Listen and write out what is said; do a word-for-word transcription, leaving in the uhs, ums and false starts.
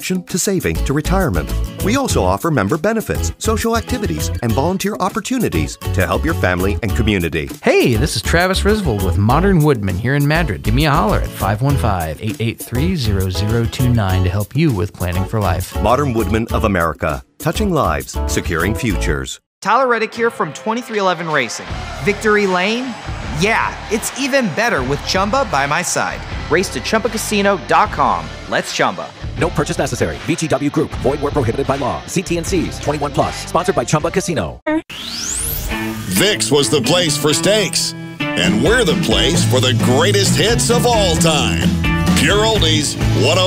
education to saving to retirement. We also offer member benefits, social activities, and volunteer opportunities to help your family and community. Hey, this is Travis Risvold with Modern Woodman here in Madrid. Give me a holler at five one five, eight eight three, zero zero two nine to help you with planning for life. Modern Woodman of America. Touching lives, securing futures. Tyler Reddick here from twenty-three eleven Racing. Victory Lane? Yeah, it's even better with Chumba by my side. Race to Chumba Casino dot com. Let's Chumba. No purchase necessary. V G W Group. Void where prohibited by law. See T and C's. twenty-one plus. Sponsored by Chumba Casino. Vicks was the place for steaks. And we're the place for the greatest hits of all time. Pure Oldies, one oh